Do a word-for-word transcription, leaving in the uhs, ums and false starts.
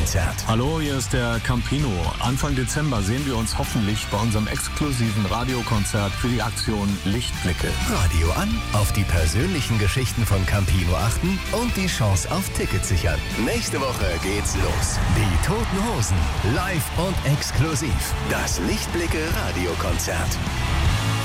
Radiokonzert. Hallo, hier ist der Campino. Anfang Dezember sehen wir uns hoffentlich bei unserem exklusiven Radiokonzert für die Aktion Lichtblicke. Radio an, auf die persönlichen Geschichten von Campino achten und die Chance auf Tickets sichern. Nächste Woche geht's los. Die Toten Hosen, live und exklusiv. Das Lichtblicke Radiokonzert.